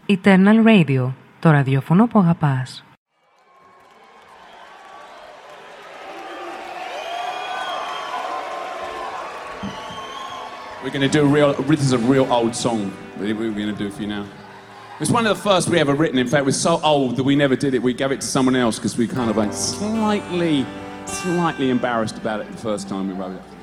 Eternal Radio, το ραδιόφωνο που αγαπάς. We're going to do this is a real old song that we're going to do for you now. It's one of the first we ever written. In fact, it was so old that we never did it. We gave it to someone else because we kind of like slightly embarrassed about it the first time we wrote it.